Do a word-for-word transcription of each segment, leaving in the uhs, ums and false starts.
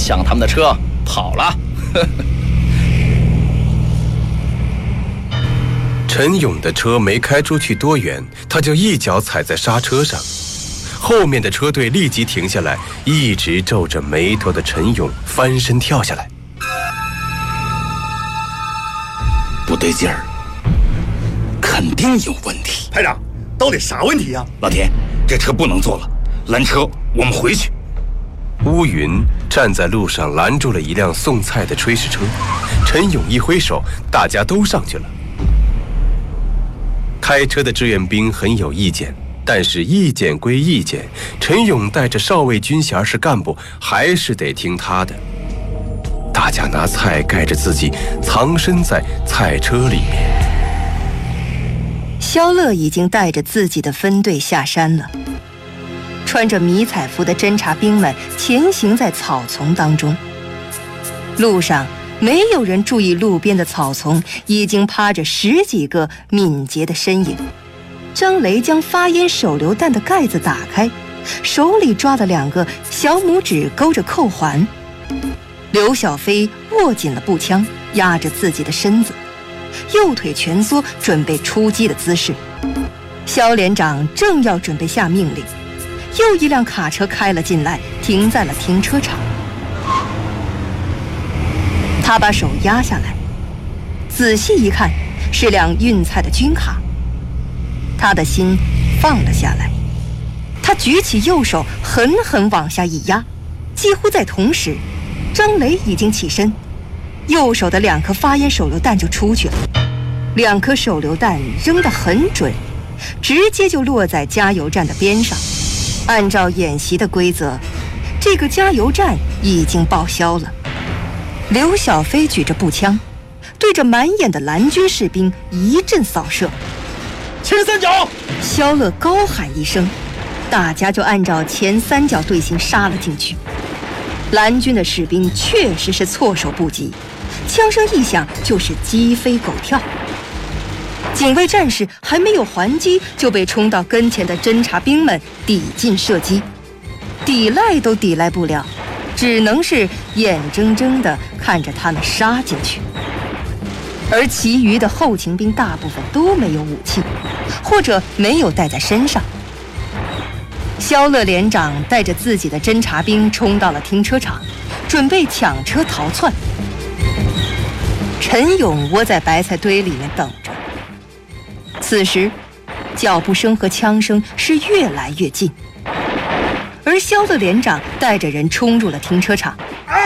抢他们的车跑了。 陈勇的车没开出去多远，他就一脚踩在刹车上，后面的车队立即停下来，一直皱着眉头的陈勇翻身跳下来。 不对劲儿，肯定有问题。 排长，到底啥问题呀？ 老田，这车不能坐了，拦车，我们回去。 乌云站在路上拦住了一辆送菜的炊事车，陈勇一挥手，大家都上去了。开车的志愿兵很有意见，但是意见归意见，陈勇带着少尉军衔是干部，还是得听他的。大家拿菜盖着自己，藏身在菜车里面。 萧乐已经带着自己的分队下山了，穿着迷彩服的侦察兵们前行在草丛当中。路上没有人注意路边的草丛已经趴着十几个敏捷的身影。张雷将发烟手榴弹的盖子打开，手里抓了两个小拇指勾着扣环。刘小飞握紧了步枪，压着自己的身子，右腿蜷缩，准备出击的姿势。肖连长正要准备下命令，又一辆卡车开了进来，停在了停车场。他把手压下来，仔细一看，是辆运菜的军卡。他的心放了下来，他举起右手，狠狠往下一压。几乎在同时，张雷已经起身，右手的两颗发烟手榴弹就出去了。两颗手榴弹扔得很准，直接就落在加油站的边上。按照演习的规则，这个加油站已经报销了。刘小飞举着步枪，对着满眼的蓝军士兵一阵扫射。 前三角！ 萧乐高喊一声，大家就按照前三角队形杀了进去。蓝军的士兵确实是措手不及，枪声一响就是鸡飞狗跳。警卫战士还没有还击，就被冲到跟前的侦察兵们抵近射击，抵赖都抵赖不了，只能是眼睁睁地看着他们杀进去。而其余的后勤兵大部分都没有武器，或者没有带在身上。萧乐连长带着自己的侦察兵冲到了停车场，准备抢车逃窜。陈勇窝在白菜堆里面等着。此时脚步声和枪声是越来越近，而萧乐连长带着人冲入了停车场。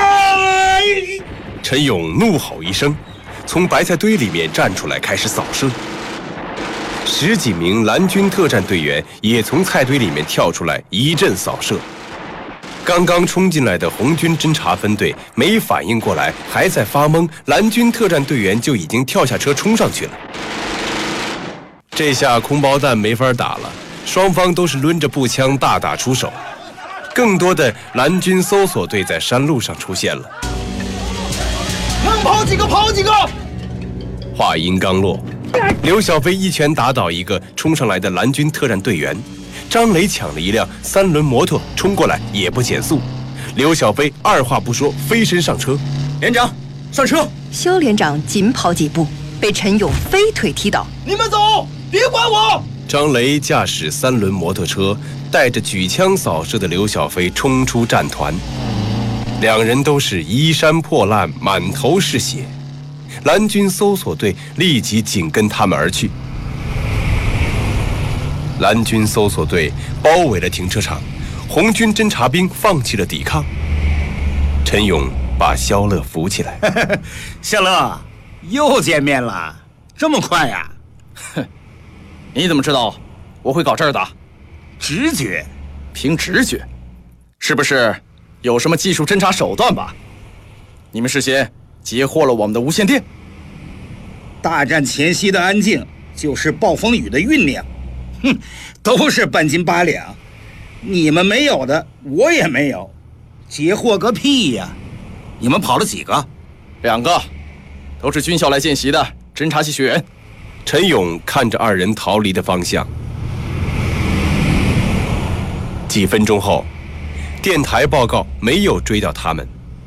陈勇怒吼一声，从白菜堆里面站出来，开始扫射。十几名蓝军特战队员也从菜堆里面跳出来，一阵扫射。刚刚冲进来的红军侦察分队没反应过来，还在发懵，蓝军特战队员就已经跳下车冲上去了。这下空包弹没法打了，双方都是抡着步枪大打出手。更多的蓝军搜索队在山路上出现了。 能跑几个跑几个！ 话音刚落，刘小飞一拳打倒一个冲上来的蓝军特战队员，张雷抢了一辆三轮摩托冲过来，也不减速。刘小飞二话不说，飞身上车。 连长，上车！ 肖连长紧跑几步，被陈勇飞腿踢倒。 你们走，别管我！ 张雷驾驶三轮摩托车，带着举枪扫射的刘小飞冲出战团。两人都是衣衫破烂，满头是血。蓝军搜索队立即紧跟他们而去。蓝军搜索队包围了停车场，红军侦察兵放弃了抵抗。陈勇把萧乐扶起来。 夏乐，又见面了，这么快呀？哼，你怎么知道我会搞这儿的？直觉，凭直觉，是不是有什么技术侦察手段吧？你们事先截获了我们的无线电。 大战前夕的安静就是暴风雨的酝酿，哼，都是半斤八两，你们没有的我也没有，截获个屁呀！ 你们跑了几个？两个，都是军校来见习的侦察系学员。 陈勇看着二人逃离的方向。几分钟后，电台报告没有追到他们。